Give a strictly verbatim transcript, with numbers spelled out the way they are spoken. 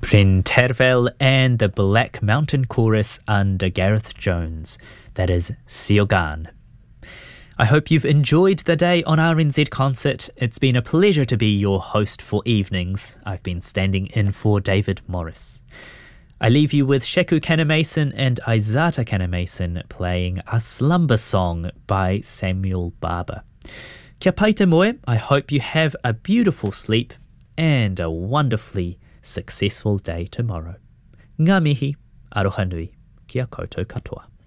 Bryn Terfel and the Black Mountain Chorus under Gareth Jones. That is Siogan. I hope you've enjoyed the day on R N Z Concert. It's been a pleasure to be your host for evenings. I've been standing in for David Morris. I leave you with Sheku Kanemason and Isata Kanemason playing A Slumber Song by Samuel Barber. Kia pai te moe, I hope you have a beautiful sleep and a wonderfully successful day tomorrow. Ngā mihi, aroha nui, kia koutou katoa.